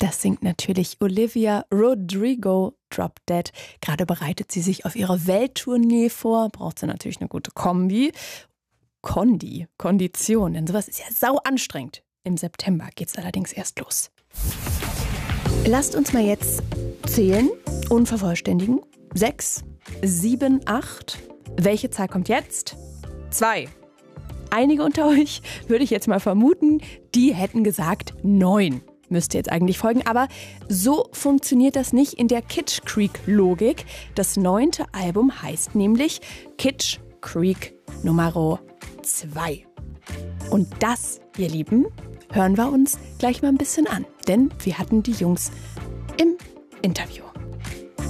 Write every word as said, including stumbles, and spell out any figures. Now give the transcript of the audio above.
Das singt natürlich Olivia Rodrigo, Drop Dead. Gerade bereitet sie sich auf ihre Welttournee vor. Braucht sie natürlich eine gute Kombi. Kondi, Kondition, denn sowas ist ja sau anstrengend. Im September geht's allerdings erst los. Lasst uns mal jetzt zählen und vervollständigen. Sechs, sieben, acht. Welche Zahl kommt jetzt? Zwei. Einige unter euch, würde ich jetzt mal vermuten, die hätten gesagt neun. Müsste jetzt eigentlich folgen, aber so funktioniert das nicht in der Kitsch Creek-Logik. Das neunte Album heißt nämlich Kitsch Creek Nummer zwei. Und das, ihr Lieben, hören wir uns gleich mal ein bisschen an, denn wir hatten die Jungs im Interview.